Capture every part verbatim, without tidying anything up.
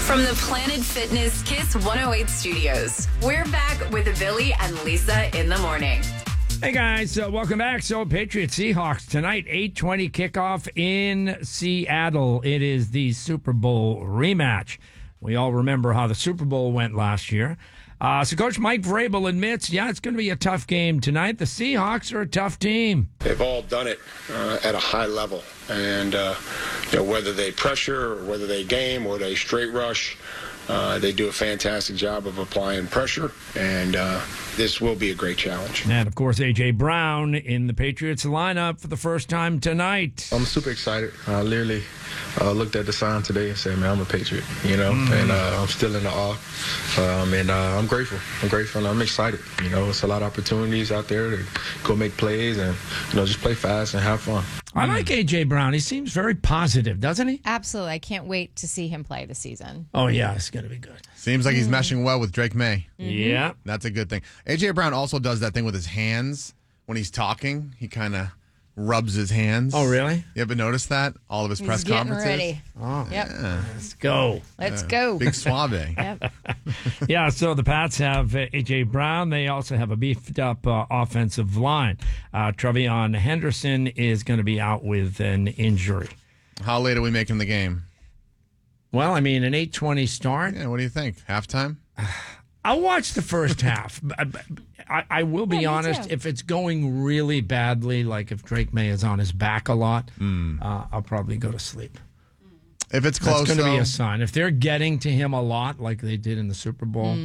From the Planet Fitness Kiss one oh eight studios, we're back with Billy and Lisa in the morning. Hey guys, uh, welcome back. So, Patriots Seahawks tonight, eight twenty kickoff in Seattle. It is the Super Bowl rematch. We all remember how the Super Bowl went last year. Uh, so, Coach Mike Vrabel admits, yeah, it's going to be a tough game tonight. The Seahawks are a tough team. They've all done it uh, at a high level. And uh, you know, whether they pressure or whether they game or they straight rush, uh, they do a fantastic job of applying pressure. And uh, this will be a great challenge. And, of course, A J. Brown in the Patriots lineup for the first time tonight. I'm super excited. I literally uh, looked at the sign today and said, man, I'm a Patriot, you know, mm. and uh, I'm still in the awe. Um, and uh, I'm grateful. I'm grateful and I'm excited. You know, it's a lot of opportunities out there to go make plays and, you know, just play fast and have fun. I like A J. Brown. He seems very positive, doesn't he? Absolutely. I can't wait to see him play this season. Oh, yeah, it's going to be good. Seems like he's meshing well with Drake May. Mm-hmm. Yeah. That's a good thing. A J. Brown also does that thing with his hands when he's talking. He kind of rubs his hands. Oh, really? You ever noticed that? All of his He's press getting conferences? ready. Oh, yep. Yeah. Let's go. Let's Uh, go. Big suave. Yep. Yeah, so the Pats have uh, A J. Brown. They also have a beefed up uh, offensive line. Uh, Trevion Henderson is going to be out with an injury. How late are we making the game? Well, I mean, an eight twenty start. Yeah, what do you think? Halftime? I'll watch the first half. I, I will be Yeah, me honest. too. If it's going really badly, like if Drake May is on his back a lot, Mm. uh, I'll probably go to sleep. If it's close, That's going to be though- a sign. If they're getting to him a lot, like they did in the Super Bowl,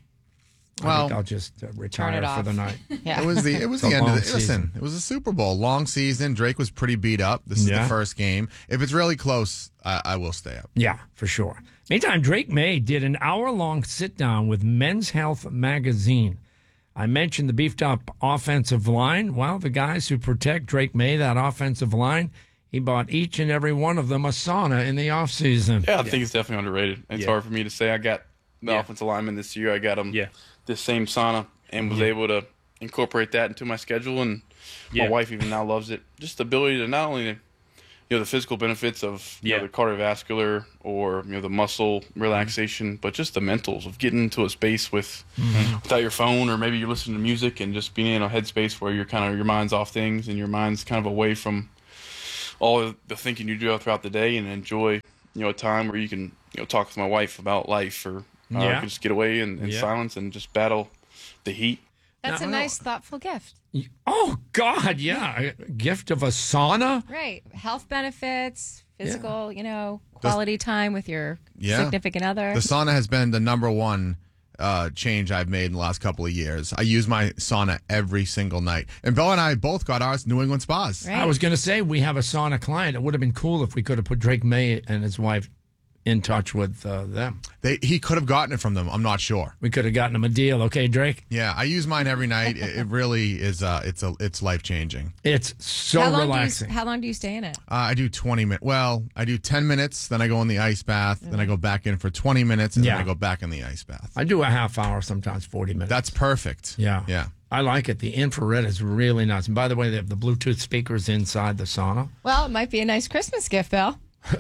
I Well, think I'll just uh, retire Turn it for off. the night. Yeah. It was the it was It's the a end of long the listen. season. It was a Super Bowl, long season. Drake was pretty beat up. This is Yeah. the first game. If it's really close, I, I will stay up. Yeah, for sure. Meantime, Drake May did an hour-long sit-down with Men's Health magazine. I mentioned the beefed-up offensive line. Well, the guys who protect Drake May, that offensive line, he bought each and every one of them a sauna in the offseason. Yeah, I think it's definitely underrated. It's Yeah. hard for me to say. I got the Yeah. offensive lineman this year. I got him Yeah. this same sauna and was able to incorporate that into my schedule. And Yeah. my wife even now loves it. Just the ability to not only, you know, the physical benefits of you Yeah. know, the cardiovascular or you know the muscle relaxation, but just the mentals of getting into a space with without your phone, or maybe you're listening to music and just being in a headspace where you're kind of your mind's off things and your mind's kind of away from all of the thinking you do throughout the day, and enjoy you know a time where you can you know talk with my wife about life, or uh, Yeah. I can just get away in, in Yeah. silence and just battle the heat. That's No, a no. nice, thoughtful gift. Oh, God, yeah. A gift of a sauna? Right. Health benefits, physical, you know, quality time with your Yeah. significant other. The sauna has been the number one uh, change I've made in the last couple of years. I use my sauna every single night. And Bella and I both got ours New England Spas. Right. I was going to say we have a sauna client. It would have been cool if we could have put Drake May and his wife in touch with uh, them. They, he could have gotten it from them. I'm not sure. We could have gotten him a deal. Okay, Drake? Yeah, I use mine every night. It, it really is. Uh, it's a. It's life changing. It's so how long relaxing. Do you, how long do you stay in it? Uh, I do twenty minutes. Well, I do ten minutes, then I go in the ice bath, then I go back in for twenty minutes, and Yeah. then I go back in the ice bath. I do a half hour, sometimes forty minutes. That's perfect. Yeah. Yeah. I like it. The infrared is really nice. And by the way, they have the Bluetooth speakers inside the sauna. Well, it might be a nice Christmas gift, Bill.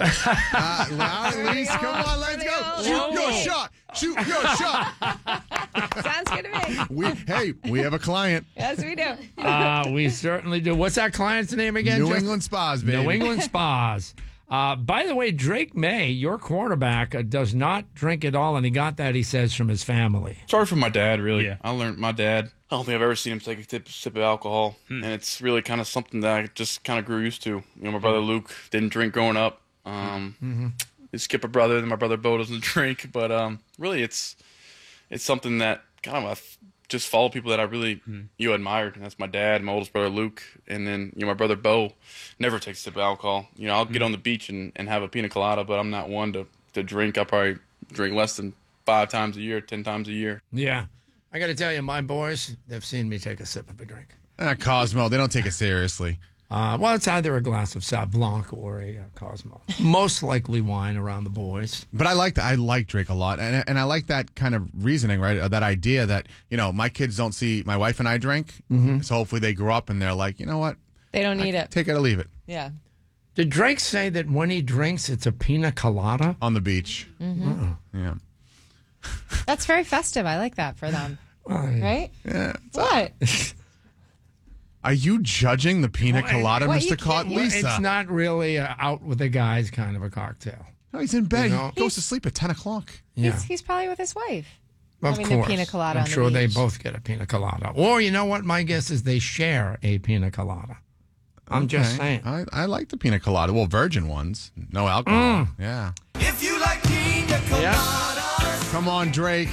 Uh, well, Reese, come on, let's go. Whoa. Shoot your shot. Shoot your shot. Sounds good to me. We hey, we have a client. Yes, we do. Uh, we certainly do. What's that client's name again? New Justin? England Spas, baby. New England Spas. Uh, by the way, Drake May, your quarterback, uh, does not drink at all, and he got that, he says, from his family. Sorry for my dad, really. Yeah. I learned my dad. I don't think I've ever seen him take a sip, sip of alcohol, and it's really kind of something that I just kind of grew used to. You know, my brother Luke didn't drink growing up. Um, His skipper brother, and my brother Bo doesn't drink, but um, really, it's it's something that kind of I f- just follow people that I really you know, admired. And that's my dad, my oldest brother Luke, and then you know my brother Bo never takes a sip of alcohol. You know, I'll get on the beach and, and have a pina colada, but I'm not one to, to drink. I probably drink less than five times a year, ten times a year. Yeah. I got to tell you, my boys, they've seen me take a sip of a drink. Uh, Cosmo, they don't take it seriously. Uh, well, it's either a glass of Sauv Blanc or a uh, Cosmo. Most likely wine around the boys. But I like that. I like Drake a lot, and and I like that kind of reasoning, right? Uh, That idea that you know my kids don't see my wife and I drink, so hopefully they grow up and they're like, you know what, They don't need it. take it or leave it. Yeah. Did Drake say that when he drinks, it's a pina colada? On the beach. Mm-hmm. Yeah. That's very festive. I like that for them. Well, yeah. Right? Yeah. What? Are you judging the pina colada, Well, Mister you Cott? can't- Lisa. It's not really a out with the guys kind of a cocktail. No, he's in bed. You know? He goes to sleep at ten o'clock. Yeah, He's, he's probably with his wife. of having a course. pina colada I'm on the sure they beach. both get a pina colada. Or you know what? My guess is they share a pina colada. I'm just Okay. saying. I, I like the pina colada. Well, virgin ones. No alcohol. Mm. Yeah. If you like pina coladas. Yeah. Come on, Drake.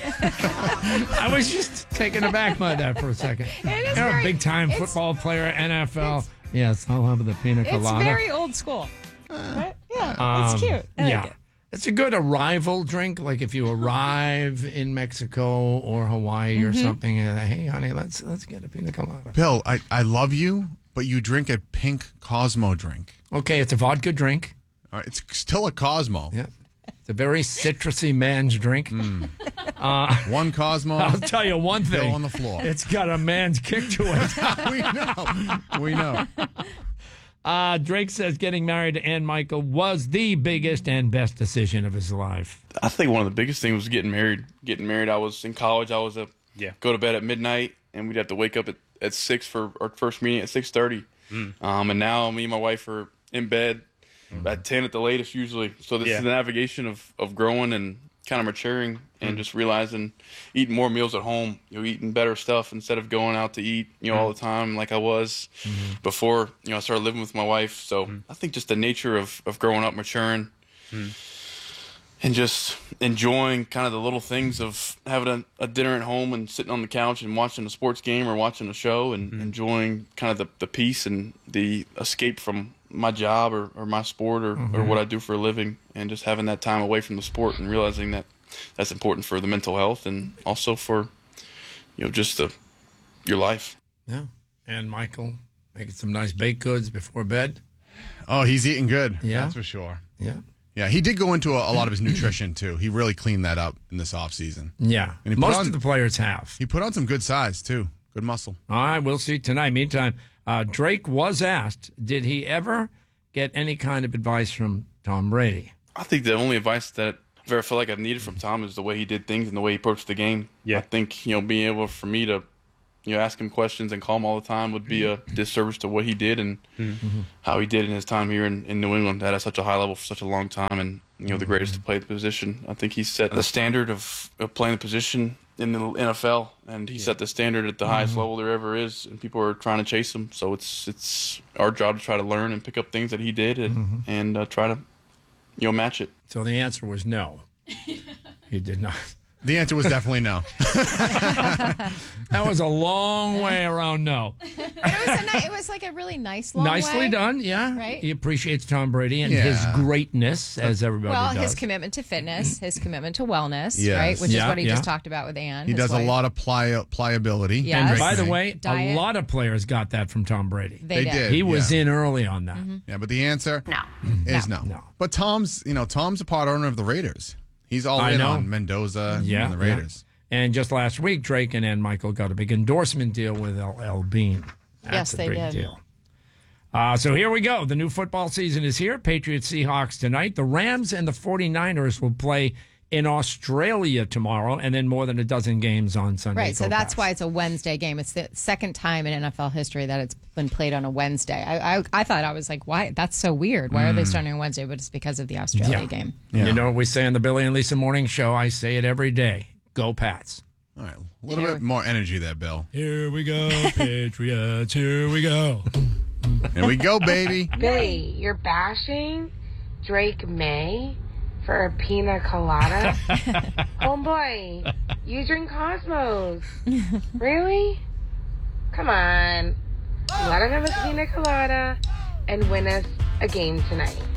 I was just taken aback by that for a second. It is You're a very- big time it's- football player, N F L. Yes, I'll have the pina It's colada. very old school. Right? Yeah, Um, it's cute. I like yeah. it. It's a good arrival drink. Like if you arrive in Mexico or Hawaii or Mm-hmm. something, and hey, honey, let's let's get a pina colada. Bill, I, I love you, but you drink a pink Cosmo drink. Okay, it's a vodka drink. All right, it's still a Cosmo. Yeah, it's a very citrusy man's drink. One Cosmo. I'll tell you one Bill thing. on the floor. It's got a man's kick to it. we know. We know. Uh, Drake says getting married to Ann Michael was the biggest and best decision of his life. I think one of the biggest things was getting married. Getting married. I was in college. I was a Yeah. go to bed at midnight, and we'd have to wake up at, at six for our first meeting at six thirty. Um, and now me and my wife are in bed at ten at the latest usually. So this Yeah. is the navigation of of growing and kind of maturing and just realizing eating more meals at home. You know, eating better stuff instead of going out to eat. You know, all the time like I was before. You know, I started living with my wife. So I think just the nature of of growing up, maturing. And just enjoying kind of the little things of having a, a dinner at home and sitting on the couch and watching a sports game or watching a show and enjoying kind of the, the peace and the escape from my job or, or my sport or, or what I do for a living, and just having that time away from the sport and realizing that that's important for the mental health and also for, you know, just the, your life. Yeah. And Michael making some nice baked goods before bed. Oh, he's eating good. Yeah. That's for sure. Yeah. Yeah, he did go into a, a lot of his nutrition, too. He really cleaned that up in this offseason. Yeah. And he put Most on- of the players have. He put on some good size, too. Good muscle. All right, we'll see tonight. Meantime, uh, Drake was asked, did he ever get any kind of advice from Tom Brady? I think the only advice that I've ever felt like I've needed from Tom is the way he did things and the way he approached the game. Yeah. I think, you know, being able for me to, you know, ask him questions and call him all the time would be a disservice to what he did and how he did in his time here in, in New England at such a high level for such a long time, and, you know, the greatest to play the position. I think he set the standard of, of playing the position in the N F L, and he set the standard at the highest level there ever is, and people are trying to chase him. So it's it's our job to try to learn and pick up things that he did and, and uh, try to, you know, match it. So the answer was no. He did not. The answer was definitely no. That was a long way around no. It was, a ni- it was like a really nice long Nicely way. done, yeah. Right? He appreciates Tom Brady and Yeah. his greatness, as everybody Well, does. his commitment to fitness, his commitment to wellness, Yes. right? Which Yeah, is what he yeah. just talked about with Ann. He his does a wife. lot of pli- pliability. Yeah. and Yes. by the Great way, Diet. a lot of players got that from Tom Brady. They, They did. did. He was yeah. in early on that. Yeah, but the answer No. is no. No. But Tom's, you know, Tom's a part owner of the Raiders. He's all I in know. on Mendoza Yeah, and the Raiders. yeah. And just last week, Drake and Ann Michael got a big endorsement deal with L L Bean. That's Yes, a they big did. deal. Uh, so here we go. The new football season is here. Patriots Seahawks tonight. The Rams and the 49ers will play in Australia tomorrow, and then more than a dozen games on Sunday. Right, so Go that's Pats. why it's a Wednesday game. It's the second time in N F L history that it's been played on a Wednesday. I I, I thought I was like, why? That's so weird. Why are they starting on Wednesday? But it's because of the Australia Yeah. game. You know what we say on the Billy and Lisa Morning Show? I say it every day. Go Pats. All right, a little bit more energy there, Bill. Here we go, Patriots. Here we go. Here we go, baby. Billy, you're bashing Drake May for a pina colada? Homeboy, you drink Cosmos. Really? Come on. Let him have a pina colada and win us a game tonight.